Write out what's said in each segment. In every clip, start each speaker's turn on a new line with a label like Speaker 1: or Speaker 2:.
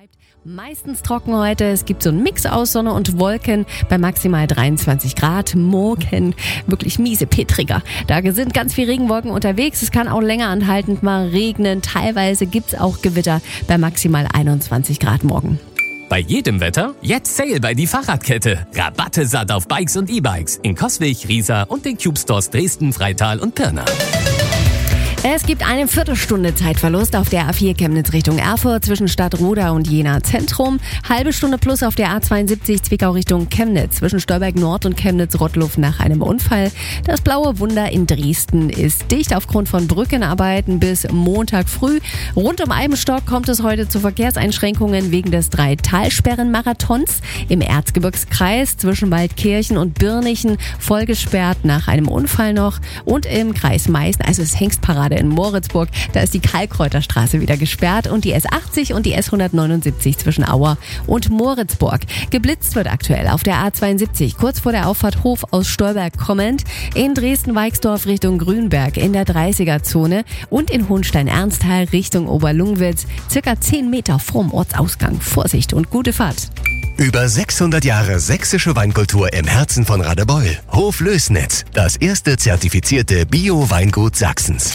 Speaker 1: bleibt meistens trocken heute. Es gibt so einen Mix aus Sonne und Wolken bei maximal 23 Grad. Morgen wirklich miese Petriger. Da sind ganz viele Regenwolken unterwegs. Es kann auch länger anhaltend mal regnen. Teilweise gibt's auch Gewitter bei maximal 21 Grad morgen.
Speaker 2: Bei jedem Wetter jetzt Sale bei die Fahrradkette. Rabatte satt auf Bikes und E-Bikes in Coswig, Riesa und den Cube Stores Dresden, Freital und Pirna.
Speaker 1: Es gibt eine Viertelstunde Zeitverlust auf der A4 Chemnitz Richtung Erfurt zwischen Stadtroda und Jena Zentrum. Halbe Stunde plus auf der A72 Zwickau Richtung Chemnitz zwischen Stolberg Nord und Chemnitz-Rottluff nach einem Unfall. Das Blaue Wunder in Dresden ist dicht aufgrund von Brückenarbeiten bis Montag früh. Rund um Eibenstock kommt es heute zu Verkehrseinschränkungen wegen des 3-Talsperren-Marathons im Erzgebirgskreis zwischen Waldkirchen und Birnichen voll gesperrt nach einem Unfall noch und im Kreis Meißen, also es Hengstparade in Moritzburg, da ist die Kalkreuterstraße wieder gesperrt und die S80 und die S179 zwischen Auer und Moritzburg. Geblitzt wird aktuell auf der A72, kurz vor der Auffahrt Hof aus Stolberg kommend, in Dresden-Weixdorf Richtung Grünberg in der 30er-Zone und in Hohenstein-Ernsthal Richtung Oberlungwitz, circa 10 Meter vorm Ortsausgang. Vorsicht und gute Fahrt.
Speaker 3: Über 600 Jahre sächsische Weinkultur im Herzen von Radebeul. Hof Lößnitz, das erste zertifizierte Bio-Weingut Sachsens.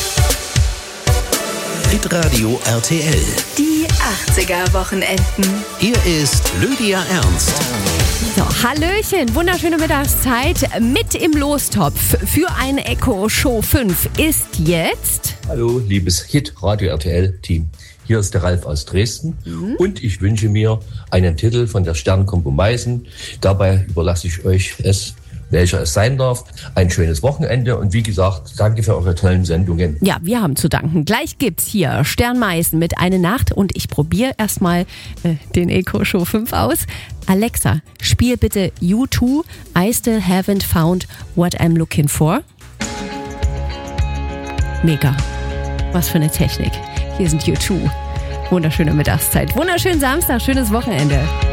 Speaker 4: Hitradio RTL.
Speaker 5: Die 80er-Wochenenden.
Speaker 4: Hier ist Lydia Ernst.
Speaker 1: So, Hallöchen, wunderschöne Mittagszeit. Mit im Lostopf für ein Echo Show 5 ist jetzt...
Speaker 6: Hallo, liebes Hitradio RTL-Team. Hier ist der Ralf aus Dresden und ich wünsche mir einen Titel von der Sternkombo Meißen. Dabei überlasse ich euch es, welcher es sein darf. Ein schönes Wochenende und wie gesagt, danke für eure tollen Sendungen.
Speaker 1: Ja, wir haben zu danken. Gleich gibt's hier Stern Meißen mit Eine Nacht und ich probiere erstmal den Echo Show 5 aus. Alexa, spiel bitte U2, I Still Haven't Found What I'm Looking For. Mega. Was für eine Technik. Hier sind U2. Wunderschöne Mittagszeit. Wunderschönen Samstag, schönes Wochenende.